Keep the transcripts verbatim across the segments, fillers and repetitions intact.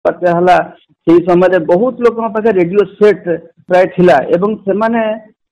बात्या हला से समय बहुत लोक पाखे रेडियो सेट प्राय थिला एवं सेमाने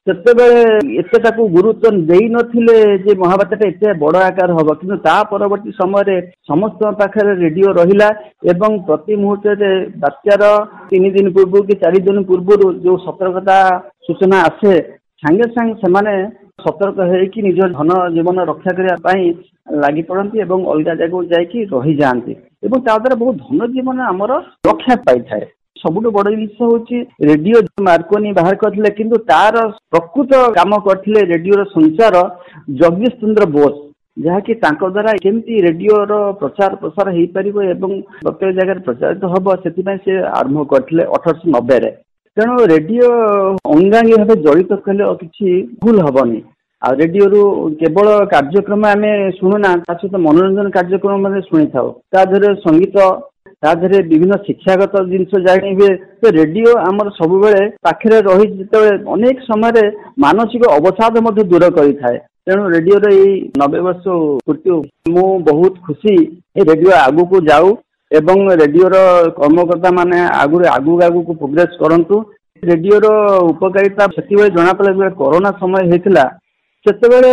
एत गुरुत्व दे नथिले जे महाबात्या एत बड़ आकार हम कि परवर्ती समय समस्त पाखे रेडियो रहिला एवं प्रति मुहूर्त बात्यार तीन दिन पूर्व कि चार दिन पूर्व जो सतर्कता सूचना आसे सांगे सांगे सेमाने सतर्क होइकि निज धन जीवन रक्षा करने लगी पड़ती और अलग जगह जाकि रही जाती एवं द्वारा बहुत धन जीवन आमर रक्षा पाई थाए। सबुठ बड़ जिन हूँ रेडियो मार्कोनी बाहर करते किंतु तार प्रकृत काम करते रेडियो संचार जगदीश चंद्र बोस जहाँकि द्वारा केमती रेडियो प्रचार प्रसार हो पार एवं प्रत्येक जगह प्रचारित हम से आरंभ करते अठरश नब्बे तेणु रेडियो अंगांगी भाव जड़ित कले किसी भूल हेनी आ रेडियो रु केवल कार्यक्रम आम शुणुना सहित मनोरंजन कार्यक्रम शुणी था देहरे संगीत ताधरे विभिन्न शिक्षागत जिनस जानवे तो रेडियो आमर सब पाखे रही जो अनेक समय मानसिक अवसाद दूर करें तेणु रेडियो नब्बे वर्ष पूर्ति मु बहुत खुशी रेडियो आगु को जाऊ एवं रेडियो कर्मकर्ता माने आगु आगु आगु को प्रोग्रेस करंतु रेडियो उपकारिता से जना पड़ा कोरोना समय होता सेतेबेले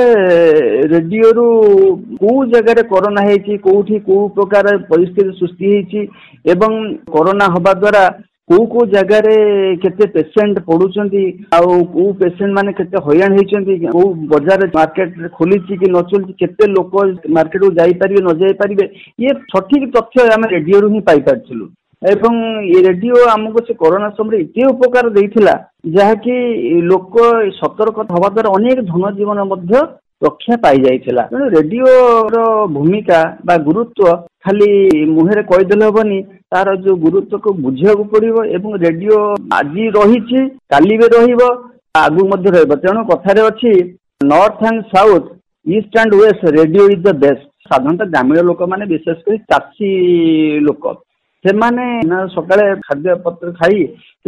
रेडियो रु को जगह कोरोना है कोठी को प्रकार परिस्थिति सृष्टि होती एवं कोरोना हवा द्वारा को को जगह केते पेशेंट पड़ुचंती आउ को पेशेंट माने केते हयरान होइचंती को बाजार मार्केट खोली कि न चलती केते लोक मार्केट को जाई परिबे न जाई परिबे ये सठिक तथ्य आम रेडियो रु ही पाई पारथिलु एवं ये रेडियो आमको से कोरोना समय एत उपकार देइथिला जहाँकि लोक सतर्क हवा द्वारा अनेक धन जीवन मध्य रक्षा पाई जाइथिला। तेणु रेडियो रो भूमिका बा गुरुत्व खाली मुहरे कहीदेले हेबनी तार जो गुरुत्व को बुझा पड़ो एवं रेडियो आज रही काली भी रहिबो आगु मध्य रहिबो। तेणु कथारे अछि north and south east and waste radio is the best. साधारणतः ग्रामीण लोक माने विशेषकर चाषी लोक से माने सकाଳେ खाद्य पत्र खाई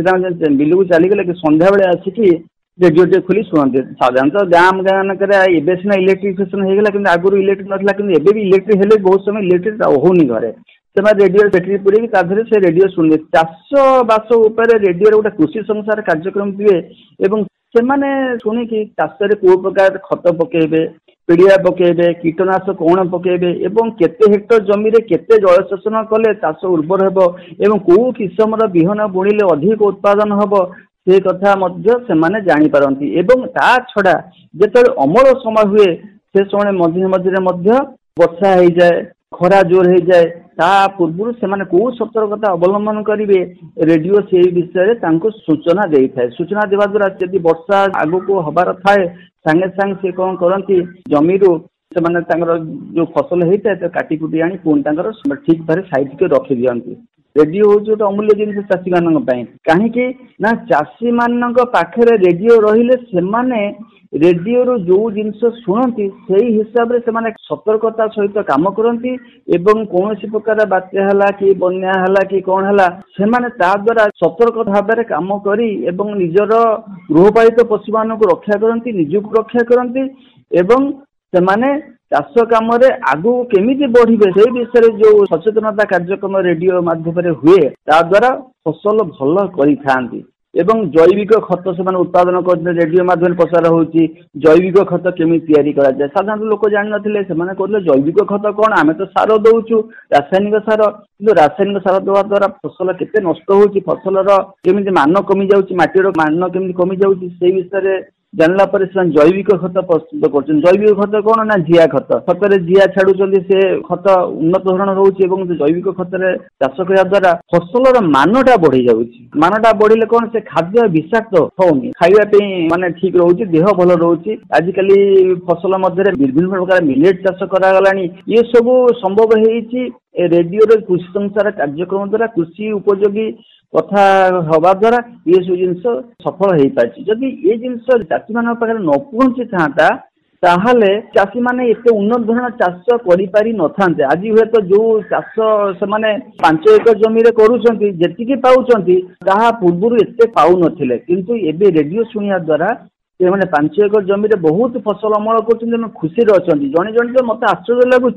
बिल को चलीगले कि संध्या बेले आसिकी रेडियो टे खोली शुणते। साधारणतः गाँव गानकर एवं सीना इलेक्ट्रिफिकेशन हो गला कि आगुरी इलेक्ट्रिक नाला कि भी इलेक्ट्रिक हेले बहुत समय इलेक्ट्रिक होनी घरे से रेडियो बैटेरी पूरे ताधरे से रेडियो शुणे चाष बास रेडियो गोटे कृषि संसार कार्यक्रम दिए एवं से मैंने शुणिकी चाष को प्रकार खत पकेबे पिड़िया पकेबे कीटनाशक कौन पकेबे एवं केते हेक्टर जमी रे केते जलसेचन कले चाष उर्वर हेबो एवं को किसम विहन बुणिले अधिक उत्पादन हेबो से कथा मध्य से माने जानि पारंती एवं ता छड़ा जेतले अमल समय हुए से समय मझे मझे मध्य वर्षा हो जाए खरा जोर हो जाए ता पूर्व से माने को सतर्कता अवलंबन करेंगे रेडियो से विषय तांको सूचना दे थाए। सूचना देवा द्वारा यदि वर्षा आगु को हबार थाए सांगे सांगे से कौन करती जमी रू से माने जो फसल होता है तो काटी कुटी आनी पुणी ठीक भाव साइज के रखी दिखती। रेडियो हूँ गोटे अमूल्य जिन चाषी मान कहीं ना चाषी मान पाखे रेडियो रहिले से माने रेडियो रो जो जिनस शुणती से हिसाब से माने सतर्कता सहित काम करती एवं कौन प्रकार बात्या है कि बन्या है कि कौन है से माने ता द्वारा सतर्क भाव में काम करी एवं निजर गृहपालित पशु मान को रक्षा करती निजक रक्षा करती एवं से माने चाष कम आगु केमिति बढ़े से विषय जो सचेतनता कार्यक्रम रेडियो माध्यम हुए ता द्वारा फसल भल कर एवं जैविक खत से उत्पादन करते रेडियो माध्यम प्रसार होची जैविक खत केमी तैयारी करा जाए साधारण लोक जान नथिले से माने कहले जैविक खत कौन आमे तो सार दउचु रासायनिक सार किंतु रासायनिक सार देवा द्वारा फसल केते नष्ट होची फसलर केमिति मान कमी जाउची माटीर मान केमिति कमी जाउची से विषय जानला पर जैविक खत प्रस्तुत कर जैविक खत कौन ना जिया खत खतर जिया छाड़ुंट से खत उन्नत धरण रोचे जैविक खतर चाष करने द्वारा फसलर मानटा बढ़ी जाऊँगी मानटा बढ़िले कौन से खाद्य विषाक्त होनी खावाई माने ठीक रोचे देह भल रोचे आजिकल फसल मध्य विभिन्न प्रकार मिलेट चाष करागला ये सब संभव होती रेडियो कृषि संसार कार्यक्रम द्वारा कृषि उपयोगी कथा हवा द्वारा ये सब जिन सफल हो पार्टी जदि ये जिनस चाषी मान पाखे न पहुंची था ताहले चाषी माने एते उन्नत धरण चाष करि पारि न थांते आज हुए तो जो चाष से माने पांच एकर जमी रे करूछंती जेतिकी पाउछंती ताहा पूर्वरु एते पाउ नथिले किंतु एबे रेडियो सुनिया द्वारा ये माने पांच एकर जमी रे बहुत फसल अमल करछन खुशी रे अछंती जणे जणे तो मते आश्चर्य लागुची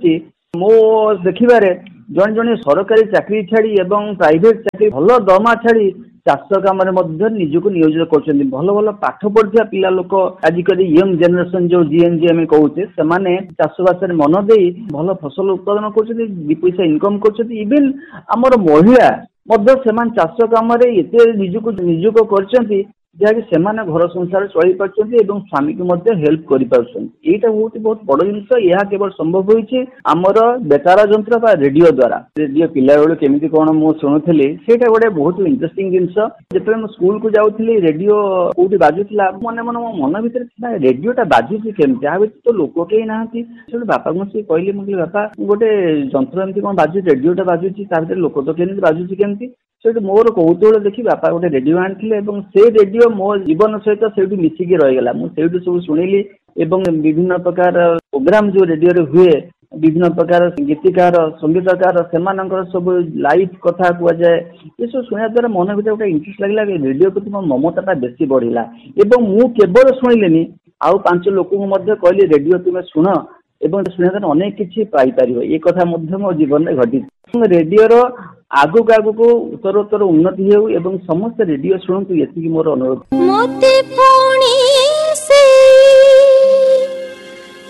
मो देखिबारे जन जन सरकारी चाकरी छाड़ी एवं प्राइवेट चाकरी भल दरमा छाड़ी चाष काम निजक नियोजित कर भल भल पाठ पढ़ा पिला लोक आजिकल यंग जेनेरेशन जो जीएनजी आम कहूचे से चाषबास मन दे भल फसल उत्पादन कर पैसा इनकम कर इवेन आमर महिला चाष काम निजुक निजुक कर जहाँकि सेमाने घर संसार चली पार्टी स्वामी को हेल्प कर बहुत बड़ जिनस यह केवल संभव होती आमर बेतार जंत्र बा रेडियो द्वारा रेडियो पिला बेलू केमी कौन मुझे शुणुली से गोटे बहुत इंटरेस्टिंग जिनस जो स्कूल को जाऊँगी रेडियो कौटी बाजुला मन मन मो मन भर रेडियोटा बाजुची केमती आ तो लोक कहीं ना बापा मुझे कहली मुझे बापा गोटे जंत्र एमती कौन बाजू रेडियोटा बाजुची लोक तो केमती बाजुची केमती से मोर कौतूहल देखी बापा गोटे रेडियो आनी से रेडियो मो जीवन सहित से मिसिकी रहीगला मुझे सब शुणिली विभिन्न प्रकार प्रोग्राम जो रेडियो रे हुए विभिन्न प्रकार गीतिकार संगीतकार से सब लाइव कथा कहुए ये सब शुणा द्वारा मन भर गोटे इंटरेस्ट लगला रेडियो प्रति मो ममता बेसी बढ़ला मु केवल शुणिलेनी आउ पांच लोक कहली रेडियो तुम्हें शुण एवं शुणा द्वारा अनेक किसी पाइपर ये कथा मो जीवन में घटी रेडियो आगु आगु को उत्तरोत्तर उन्नति हो समस्त रेडियो शुणु ये मोर अनुरोध।